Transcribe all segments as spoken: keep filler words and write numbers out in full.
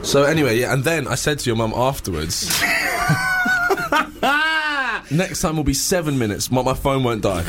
So anyway, yeah, and then I said to your mum afterwards, next time will be seven minutes. My, my phone won't die.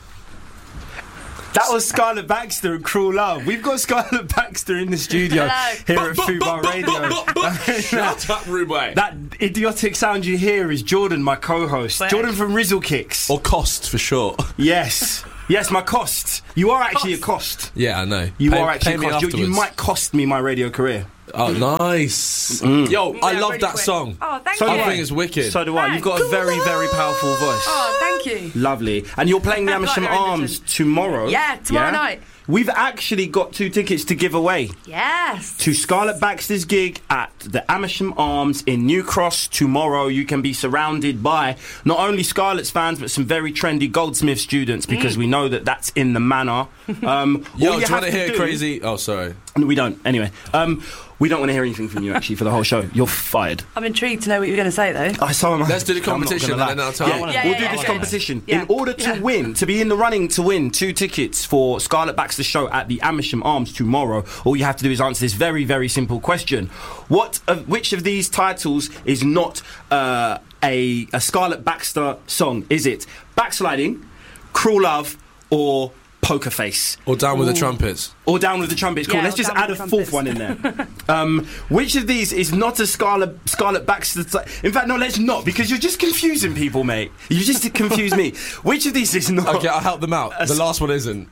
That was Scarlett Baxter and Cruel Love. We've got Scarlett Baxter in the studio here at Fubar Radio. Shut up, Rude Boy. That idiotic sound you hear is Jordan, my co-host. Where? Jordan from Rizzle Kicks. Or Cost for short. Yes. Yes, my cost. You are actually Cost. a cost. Yeah, I know. You pay, are actually pay a me cost. You, you afterwards. might cost me my radio career. Oh, nice. Mm. Yo, I Yeah, love really that quick. song. Oh, thank So you. do I think it's wicked. So do I. You've got a very, very powerful voice. Oh, thank you. Lovely. And you're playing the I've got Amersham your Arms rendition. tomorrow. Yeah, tomorrow night. We've actually got two tickets to give away Yes. to Scarlett Baxter's gig at the Amersham Arms in New Cross tomorrow. You can be surrounded by not only Scarlett's fans but some very trendy Goldsmith students because we know that that's in the manor. Um, Yo, all do you have want to to hear do- crazy? Oh, sorry. We don't. Anyway, um, we don't want to hear anything from you actually for the whole show. You're fired. I'm intrigued to know what you're going to say, though. I so am I. Let's do the I'm not competition gonna lie. and then I'll tell Yeah, you. Yeah, we'll yeah, do yeah, this yeah. competition. Yeah. In order to Yeah. win, to be in the running to win two tickets for Scarlett Baxter's show at the Amersham Arms tomorrow, all you have to do is answer this very, very simple question. What of, which of these titles is not uh, a, a Scarlett Baxter song? Is it Backsliding, Cruel Love, or Poker Face? Or Down with the Trumpets. Or Down with the Trumpets. Cool. Yeah, Let's or just Down add a with the fourth Trumpets. one in there. um, which of these is not a Scarlett Scarlett Baxter? T- in fact, no, let's not, because you're just confusing people, mate. You just confuse me. Which of these is not? Okay, I'll help them out. The last one isn't.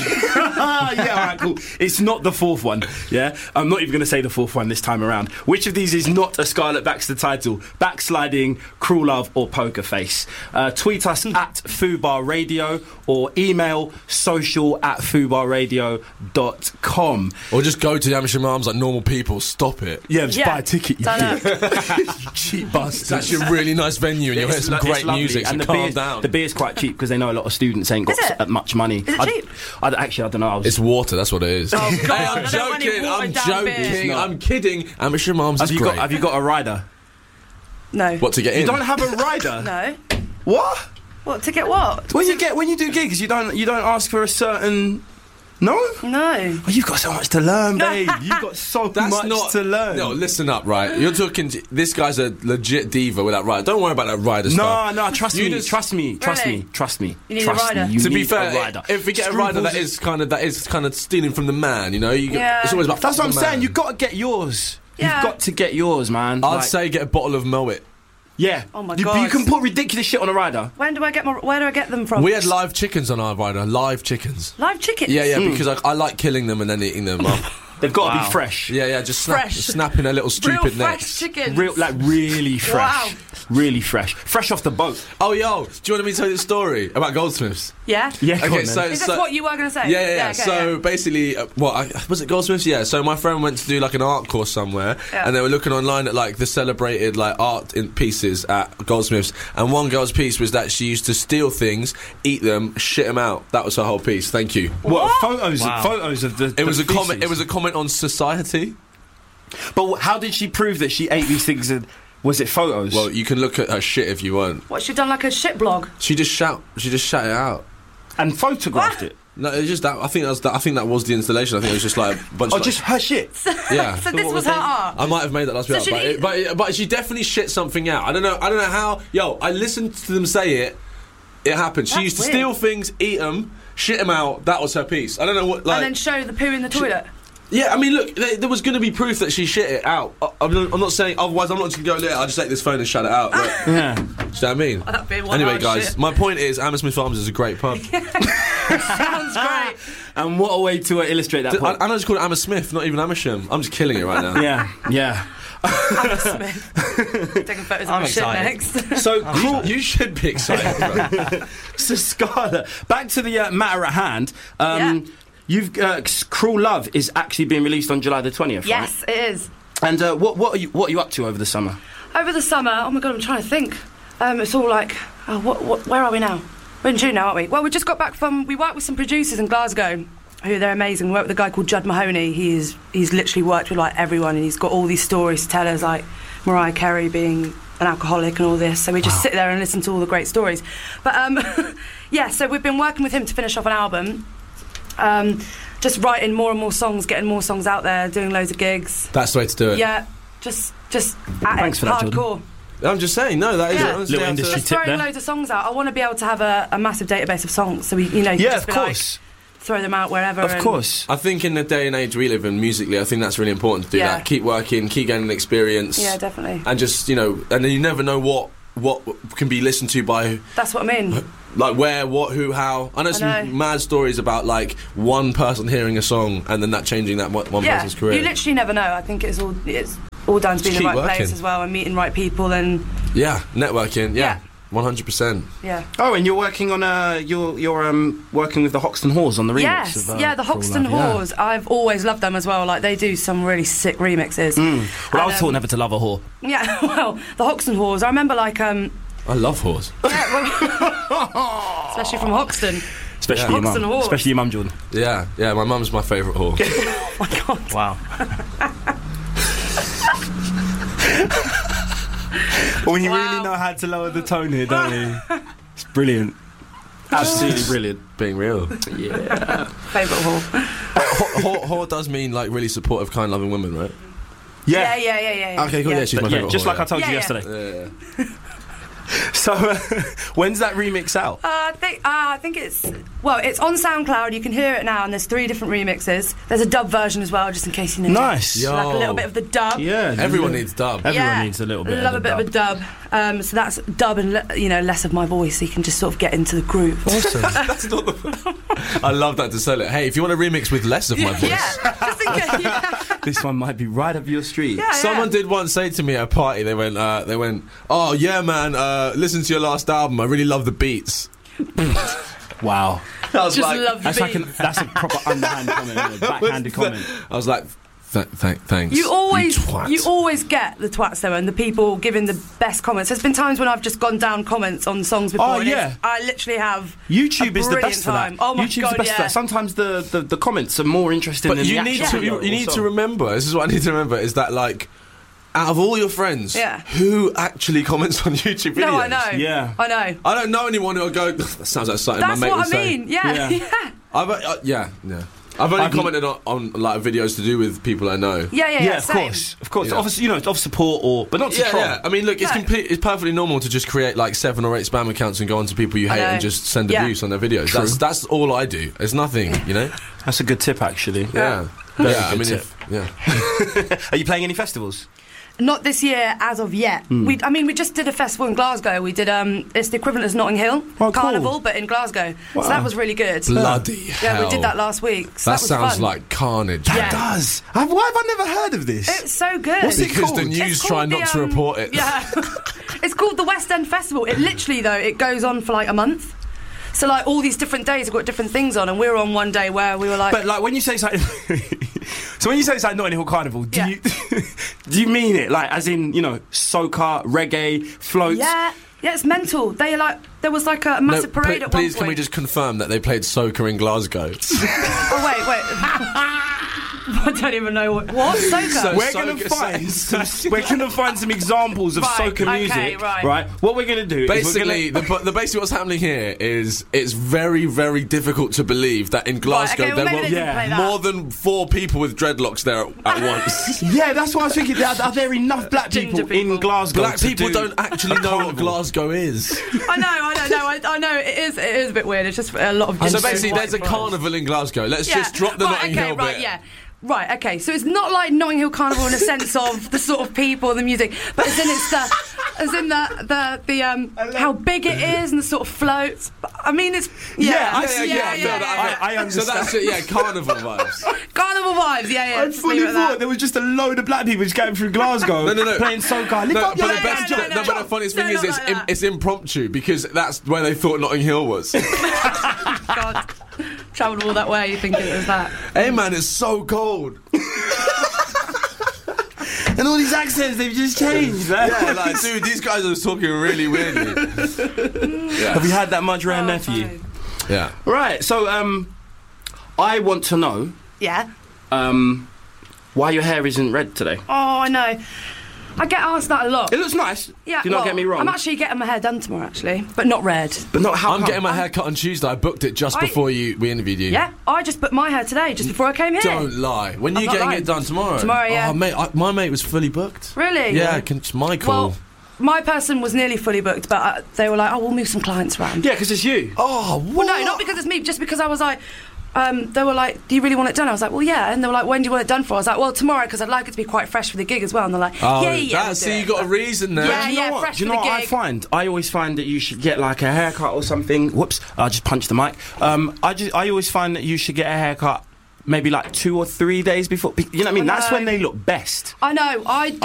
Yeah, all right, cool. It's not the fourth one. Yeah, I'm not even going to say the fourth one this time around. Which of these is not a Scarlett Baxter title? Backsliding, Cruel Love, or Poker Face? Uh, tweet us at Fubar Radio or email social at fubar radio dot com. Or just go to the Amersham Arms like normal people. Stop it. Yeah, just Yeah. buy a ticket, you Done idiot. it. cheap bastard. It's actually a really nice venue and you'll hear It's some lo- it's great lovely. music, so and the calm beer's, down. The beer's quite cheap because they know a lot of students ain't got Is it? s- much money. Is it I, cheap? I, actually, I don't know. I was, It's water, that's what it is. Oh, God, hey, I I'm don't want any joking, I'm watered down beer. joking, It's not. I'm kidding. Amersham Arms have is you great. got? Have you got a rider? No. What, to get You in? don't have a rider. No. What? What, to get what? When you get when you do gigs, you don't you don't ask for a certain. No. No. Oh, you've got so much to learn, babe. You've got so That's much not to learn. No, listen up, right? You're talking. To, this guy's a legit diva with that rider. Don't worry about that rider no, stuff. no, trust You me, just- trust me, trust Really? me, trust me. You need a trust rider? Me, you to be need fair, a rider. if we get a rider that is kind of that is kind of stealing from the man, you know, you get, Yeah. it's always about. That's what I'm fuck the saying. man. You've got to get yours. Yeah. You've got to get yours, man. I'd Like, say get a bottle of Moet. yeah. Oh my you, God. You can put ridiculous shit on a rider. When do I get my? Where do I get them from? We had live chickens on our rider. Live chickens. Live chickens. Yeah, yeah, Mm. because I, I like killing them and then eating them. up. They've got to Wow. be fresh. Yeah, yeah, just snap, Fresh. snapping their little Real stupid fresh necks. chickens. Real, like really fresh. Wow. Really fresh. Fresh off the boat. Oh, yo, do you want me to tell you the story about Goldsmiths? Yeah. Yeah, go Okay, on, so then. Is so that what you were going to say? yeah, yeah, yeah. okay, so yeah. basically, uh, what I, was it Goldsmiths? Yeah. So my friend went to do like an art course somewhere, Yeah. and they were looking online at like the celebrated like art in pieces at Goldsmiths, and one girl's piece was that she used to steal things, eat them, shit them out. That was her whole piece. Thank you. What, What? photos? Wow. Photos of the. It the was a comment. feces? It was a comment on society. But how did she prove that she ate these things? And was it photos? Well, you can look at her shit if you want. What, she done like a shit blog? She just shout. She just shout it out. and photographed What? it. No, it's just that. I think that was. That, I think that was the installation. I think it was just like a bunch Oh, of. just her shit. yeah. So So this what was was her they- art. I might have made that last So bit she up, but, did- but but she definitely shit something out. I don't know. I don't know how. Yo, I listened to them say it. It happened. She That's used to weird. steal things, eat them, shit them out. That was her piece. I don't know what. Like, and then show the poo in the toilet. yeah, I mean, look, there, there was going to be proof that she shit it out. I, I'm, not, I'm not saying otherwise. I'm not just going to go there. I'll just take this phone and shut it out. Look. Yeah. Do you know what I mean? That'd be one Anyway, hard guys, shit. my point is, Hammersmith Farms is a great pub. Sounds great. And what a way to uh, illustrate that I, point. I know it's called Hammersmith, not even Amersham. I'm just killing it right now. Yeah, yeah. Anna Smith. Taking photos of I'm my shit excited. next. So cruel. You should be excited. Bro. So Scarlett, back to the uh, matter at hand. Um, Yeah. You've uh, Cruel Love is actually being released on July the twentieth. Yes, it is. Right? And uh, what what are you what are you up to over the summer? Over the summer, oh my god, I'm trying to think. Um, it's all like, oh, what, what, where are we now? We're in June now, aren't we? Well, we just got back from, we worked with some producers in Glasgow, who they're amazing. We worked with a guy called Judd Mahoney. He is, he's literally worked with like everyone, and he's got all these stories to tell us, like Mariah Carey being an alcoholic and all this. So we just Wow. sit there and listen to all the great stories. But um, yeah, so we've been working with him to finish off an album. Um, just writing more and more songs, getting more songs out there, doing loads of gigs. That's the way to do it. Yeah, just just at Thanks it, for that, hardcore. I'm just saying, no, that is Yeah. honestly, Little I have to- industry Just tip throwing there. loads of songs out. I want to be able to have a, a massive database of songs, so we, you know, Yeah, just of be like, course. throw them out wherever. Of and- course. I think in the day and age we live in musically, I think that's really important to do Yeah. that. Keep working, keep gaining experience. Yeah, definitely. And just, you know, and then you never know what what can be listened to by, That's what I mean. like, where, what, who, how. I know I some know. mad stories about, like, one person hearing a song and then that changing that one, one Yeah, person's career. you literally never know. I think it's all it's all down to being in Just the right keep place working. as well and meeting right people and Yeah, networking, yeah, Yeah. one hundred percent. yeah. Oh, and you're working on uh, you're you're um working with the Hoxton Whores on the remix. Yes, of, uh, yeah, the Cruel Hoxton Love, yeah. Whores. I've always loved them as well. Like they do some really sick remixes. Mm. Well, I was And, taught um, never to love a whore. Yeah, well, the Hoxton Whores. I remember like um, I love horse. yeah, well, especially from Hoxton. Especially Yeah. your Hoxton mum. Whores. Especially your mum, Jordan. Yeah, yeah, my mum's my favourite whore. Oh my god. Wow. We Wow. really know how to lower the tone here, don't we? It's brilliant. Absolutely brilliant. Being real. Yeah. Favourite whore. whore, whore does mean, like, really supportive, kind, loving women, right? Yeah, yeah, yeah, yeah. yeah. Okay, cool, yeah, she's my But yeah, favourite just whore, like yeah. I told Yeah, you yeah. yesterday. Yeah. So, uh, when's that remix out? Uh, I think uh, I think it's well, it's on SoundCloud. You can hear it now, and there's three different remixes. There's a dub version as well, just in case you know. Nice. Yo. Like a little bit of the dub. Yeah. Everyone needs dub. Everyone Yeah. needs a little bit. Love of a bit of a dub. Um, so that's dub and le- you know less of my voice, so you can just sort of get into the groove. Awesome. That's not the. I love that to sell it. Hey, if you want a remix with less of my voice. Yeah, just in case. Yeah, This one might be right up your street. yeah. Someone yeah. did once say to me at a party, they went, uh, they went, oh yeah, man, uh, listen to your last album. I really love the beats. Wow. I was Just like, love the That's like beat. an, that's a proper underhand comment, a backhanded comment. I was like, th- th- thanks. You always, twat. you always get the twats though, and the people giving the best comments. There's been times when I've just gone down comments on songs before. Oh, and it's- yeah. I literally have. YouTube A is the brilliant best for that. time. Oh my YouTube's God, the best for yeah. that. Sometimes the, the, the comments are more interesting But than you the need actual to, video you, you or need to song. remember. This is what I need to remember: is that like, out of all your friends, Yeah. who actually comments on YouTube videos? No, I know. Yeah. I know. I don't know anyone who'll go. That sounds like something That's my mate what would I say. mean. Yeah, Yeah. yeah, I've, uh, yeah, yeah. I've only I've- commented on, on like videos to do with people I know. yeah, yeah. Yeah, yeah, of same. course, of course. Yeah. Obviously, you know, of support or, but not to Yeah, troll. yeah. I mean, look, it's No. complete. It's perfectly normal to just create like seven or eight spam accounts and go on to people you I hate know. and just send Yeah. abuse on their videos. True. That's that's all I do. It's nothing, you know. That's a good tip, actually. Yeah, Very yeah. I good mean, tip. if, yeah. Are you playing any festivals? Not this year, as of yet. Hmm. We, I mean, we just did a festival in Glasgow. We did. Um, it's the equivalent as Notting Hill Oh, cool. Carnival, but in Glasgow. Wow. So that was really good. Bloody Yeah, hell. we did that last week. So That, that, was sounds fun. like carnage. Yeah. It does. I've, why have I never heard of this? It's so good. What's it Because called? the news It's try called not the, to um, report it. Yeah. It's called the West End Festival. It literally, though, it goes on for like a month. So, like, all these different days have got different things on, and we were on one day where we were like. But like when you say something, so when you say it's like Notting Hill Carnival, do Yeah. you do you mean it like as in you know soca, reggae, floats? yeah, yeah, it's mental. They like there was like a No, massive parade pl- at please, one can we point. just confirm that they played soca in Glasgow? Oh wait, wait. I don't even know what. What? Soca? So- We're gonna Soca- find so- some, we're gonna find some examples of Right, soca okay, music. right. What we're gonna do Basically, is we're the, but the basically what's happening here is it's very, very difficult to believe that in Glasgow okay, well, there maybe were they didn't yeah, play that. more than four people with dreadlocks there at, at once. gonna, yeah, that's what I was thinking. Are, are there enough black people, Ginger people. in Glasgow? Black to people do don't actually a know what carnival? Glasgow is. I know, I don't know, I, I know. It is, it is a bit weird. It's just a lot of. So ginger basically, and there's a white carnival in Glasgow. Let's Yeah. just drop the right, Notting okay, Hill right, bit. yeah. Right, okay, so it's not like Notting Hill Carnival in a sense of the sort of people, the music, but as in it's the, as in the the the um how big it is and the sort of floats. I mean, it's yeah, Yeah, I Yeah, see, yeah, yeah, yeah, yeah, yeah, I- I So understand. that's it, yeah, carnival vibes. carnival vibes. Yeah, yeah. I just fully leave it at thought that. there was just a load of black people just going through Glasgow No, no, no. playing soca. Lift No, up but your the yeah, best, yeah, no, no, no, no. but the funniest No, thing is, not it's, like im- that. it's impromptu because that's where they thought Notting Hill was. God, travelled all that way, you thinking it was that? Hey man, it's so cold. And all these accents, they've just changed. Man. Yeah, like, dude, these guys are talking really weirdly. Yeah. Have you had that much around Oh, nephew? no. Yeah. Right, so um, I want to know Yeah. um, why your hair isn't red today. Oh, I know. I get asked that a lot. It looks nice. Yeah, Do not well, get me wrong. I'm actually getting my hair done tomorrow, actually, but not red. But not how I'm come? getting my hair cut on Tuesday. I booked it just I- before you we interviewed you. Yeah, I just put my hair today, just before I came here. Don't lie. When are I'm you not getting lying. it done tomorrow? Tomorrow, yeah. Oh, mate, I, my mate was fully booked. Really? Yeah, can, it's my call. Well, my person was nearly fully booked, but uh, they were like, "Oh, we'll move some clients around." Yeah, because it's you. oh, what? Well, no, not because it's me, just because I was like, um, they were like, "Do you really want it done?" I was like, "Well, yeah." And they were like, "When do you want it done for?" I was like, "Well, tomorrow, because I'd like it to be quite fresh for the gig as well." And they're like, Oh, "Yeah, yeah, yeah." that's, we'll so do you it." got a reason there. Yeah, Do you know yeah, what? fresh Do you for know the what I gig. find? I always find that you should get like a haircut or something. Whoops! I just punched the mic. Um, I just, I always find that you should get a haircut maybe like two or three days before. You know what I mean? I That's know. when they look best. I know. I,